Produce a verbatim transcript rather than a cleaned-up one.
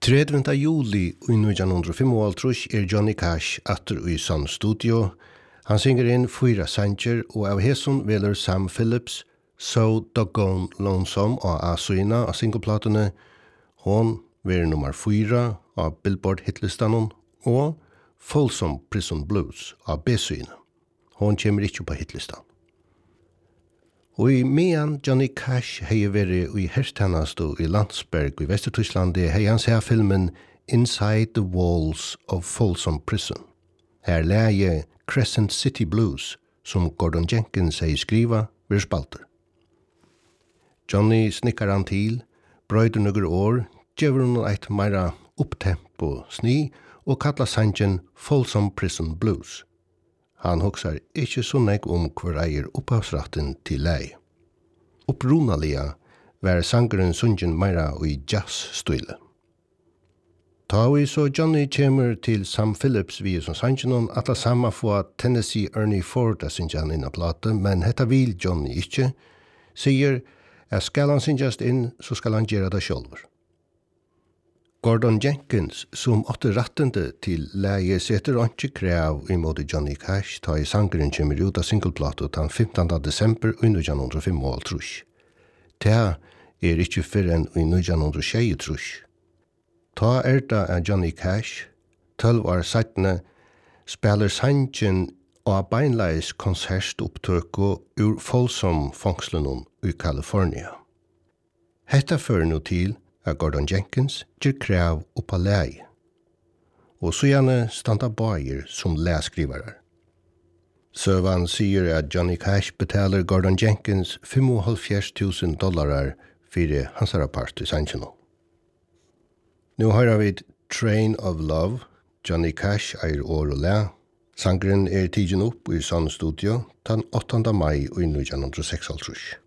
tredje juli i nittonhundrafemoghalvtrýss er Johnny Cash atter i Sun Studio. Han synger inn fyra sanger, og av hesson veler Sam Phillips So Doggone Lonesome av A-syna av singleplatene. Hon ver nummer fyra av Billboard hitlistanen, og Folsom Prison Blues av B-syna. Hon kommer ikke på hitlistan. Og i medan Johnny Cash hei veri i herstjennastu i Landsberg i Vestertyslandi hei han seg filmen Inside the Walls of Folsom Prison. Her leie Crescent City Blues, som Gordon Jenkins hei skriva, vir spalter. Johnny snikkar han til, brøyder nøkker år, gjør hun eit meira upptempo sni og kalla sangen Folsom Prison Blues. Han hugsar ikkje så nek om hver eier opphavsratten til lei. Upprunalia var sangeren sungen meira i jazz-style. Ta vi så Johnny kommer til Sam Phillips vi som sangen at la samma få Tennessee Ernie Ford a sinjan inn a plate, men hetta vil Johnny ikkje, sier at skal han sinjast inn, så skal han gjøre det sjálfur. Gordon Jenkins, som åtte rattende til leie, setter ikke krav imot Johnny Cash, ta i sangeren kommer ut av singleplatet den femtende desember i nittonhundrafemoghalvtrýss. Det er ikke før enn i nittonhundratjeyogtrýss. Ta er det av Johnny Cash, tolv år settene, spiller sangen og beinleis konsertopptøk ur Folsom Fongslenen i California. Hetta fører nå til at Gordon Jenkins gjør krav oppa leie, og så gjerne standa bager som læskrivare. Søvan sier at Johnny Cash betaler Gordon Jenkins femoghalvfjerds tusen dollarar for hans rapport i sangen. Nå har vi Train of Love, Johnny Cash er år og læ. Sangren er tidsen opp i Sun Studio den åttende mai i nittonhundraseksoghalvtrýss.